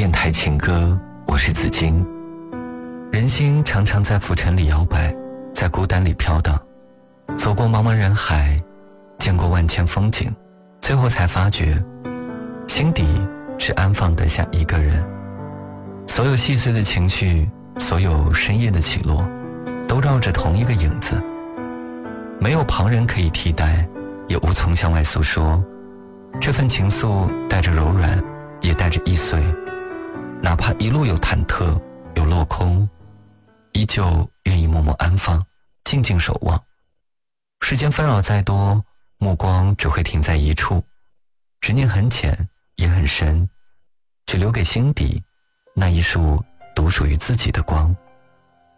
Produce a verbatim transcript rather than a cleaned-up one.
电台情歌，我是紫金。人心常常在浮沉里摇摆，在孤单里飘荡，走过茫茫人海，见过万千风景，最后才发觉心底只安放得下一个人。所有细碎的情绪，所有深夜的起落，都绕着同一个影子。没有旁人可以替代，也无从向外诉说。这份情愫带着柔软，也带着易碎，哪怕一路有忐忑有落空，依旧愿意默默安放，静静守望。世间纷扰再多，目光只会停在一处，执念很浅也很深，只留给心底那一束独属于自己的光。